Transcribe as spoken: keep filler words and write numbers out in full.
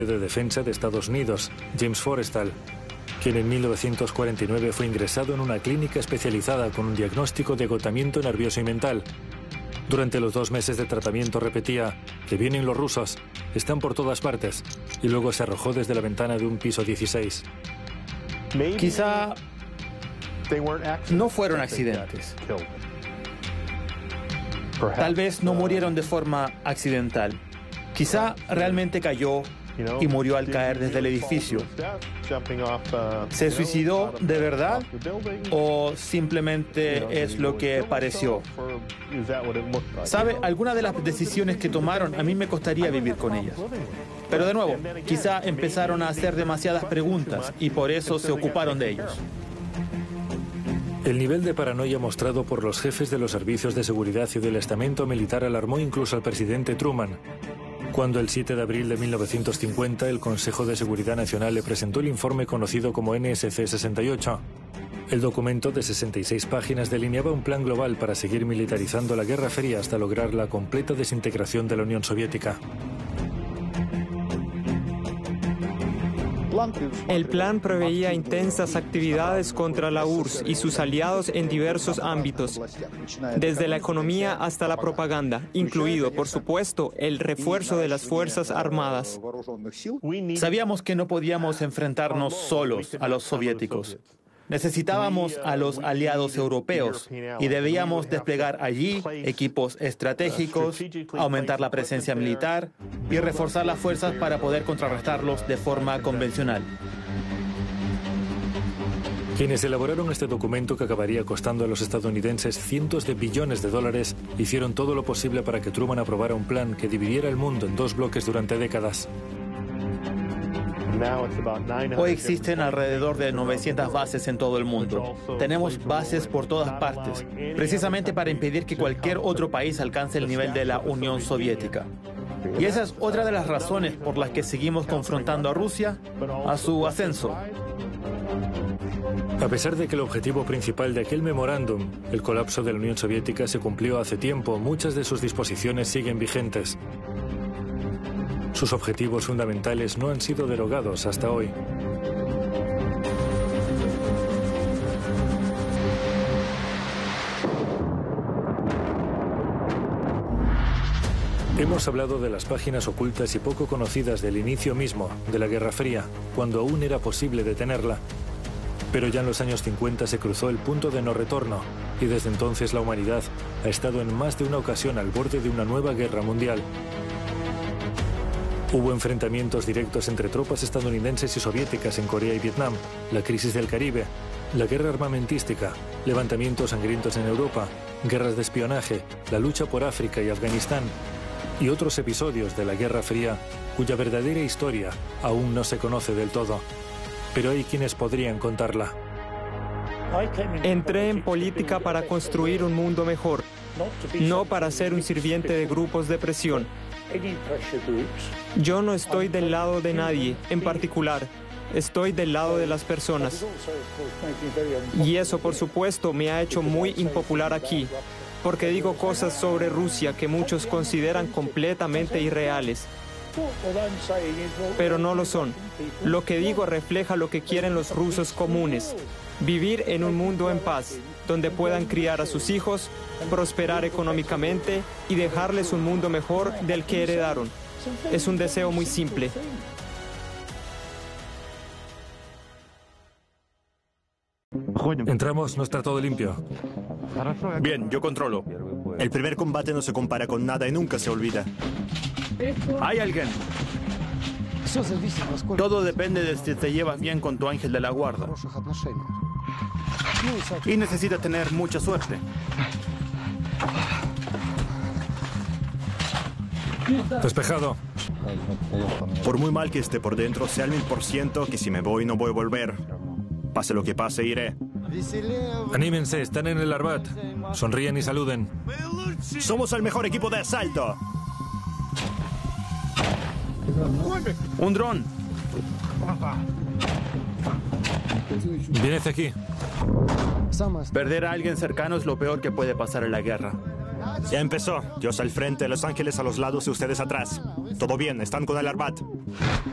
de Defensa de Estados Unidos, James Forrestal, quien en mil novecientos cuarenta y nueve fue ingresado en una clínica especializada con un diagnóstico de agotamiento nervioso y mental. Durante los dos meses de tratamiento repetía que vienen los rusos, están por todas partes, y luego se arrojó desde la ventana de un piso dieciséis. Quizá no fueron accidentes. Tal vez no murieron de forma accidental. Quizá realmente cayó y murió al caer desde el edificio. ¿Se suicidó de verdad o simplemente es lo que pareció? ¿Sabe? Algunas de las decisiones que tomaron a mí me costaría vivir con ellas. Pero de nuevo, quizá empezaron a hacer demasiadas preguntas y por eso se ocuparon de ellos. El nivel de paranoia mostrado por los jefes de los servicios de seguridad y del estamento militar alarmó incluso al presidente Truman, cuando el siete de abril de mil novecientos cincuenta el Consejo de Seguridad Nacional le presentó el informe conocido como N S C sesenta y ocho. El documento de sesenta y seis páginas delineaba un plan global para seguir militarizando la Guerra Fría hasta lograr la completa desintegración de la Unión Soviética. El plan preveía intensas actividades contra la U R S S y sus aliados en diversos ámbitos, desde la economía hasta la propaganda, incluido, por supuesto, el refuerzo de las Fuerzas Armadas. Sabíamos que no podíamos enfrentarnos solos a los soviéticos. Necesitábamos a los aliados europeos y debíamos desplegar allí equipos estratégicos, aumentar la presencia militar y reforzar las fuerzas para poder contrarrestarlos de forma convencional. Quienes elaboraron este documento, que acabaría costando a los estadounidenses cientos de billones de dólares, hicieron todo lo posible para que Truman aprobara un plan que dividiera el mundo en dos bloques durante décadas. Hoy existen alrededor de novecientas bases en todo el mundo. Tenemos bases por todas partes, precisamente para impedir que cualquier otro país alcance el nivel de la Unión Soviética. Y esa es otra de las razones por las que seguimos confrontando a Rusia a su ascenso. A pesar de que el objetivo principal de aquel memorándum, el colapso de la Unión Soviética, se cumplió hace tiempo, muchas de sus disposiciones siguen vigentes. Sus objetivos fundamentales no han sido derogados hasta hoy. Hemos hablado de las páginas ocultas y poco conocidas del inicio mismo de la Guerra Fría, cuando aún era posible detenerla. Pero ya en los años cincuenta se cruzó el punto de no retorno, y desde entonces la humanidad ha estado en más de una ocasión al borde de una nueva guerra mundial. Hubo enfrentamientos directos entre tropas estadounidenses y soviéticas en Corea y Vietnam, la crisis del Caribe, la guerra armamentística, levantamientos sangrientos en Europa, guerras de espionaje, la lucha por África y Afganistán, y otros episodios de la Guerra Fría cuya verdadera historia aún no se conoce del todo. Pero hay quienes podrían contarla. Entré en política para construir un mundo mejor, no para ser un sirviente de grupos de presión. Yo no estoy del lado de nadie en particular, estoy del lado de las personas. Y eso, por supuesto, me ha hecho muy impopular aquí, porque digo cosas sobre Rusia que muchos consideran completamente irreales. Pero no lo son. Lo que digo refleja lo que quieren los rusos comunes: vivir en un mundo en paz, donde puedan criar a sus hijos, prosperar económicamente y dejarles un mundo mejor del que heredaron. Es un deseo muy simple. Entramos, no está todo limpio. Bien, yo controlo. El primer combate no se compara con nada y nunca se olvida. ¿Hay alguien? Todo depende de si te llevas bien con tu ángel de la guarda. Y necesitas tener mucha suerte. Despejado. Por muy mal que esté por dentro, sé al mil por ciento que si me voy no voy a volver. Pase lo que pase, iré. Anímense, están en el Arbat. Sonríen y saluden. ¡Somos el mejor equipo de asalto! ¡Un dron! Viene hacia aquí. Perder a alguien cercano es lo peor que puede pasar en la guerra. Ya empezó. Dios al frente, Los Ángeles a los lados y ustedes atrás. Todo bien, están con el Arbat.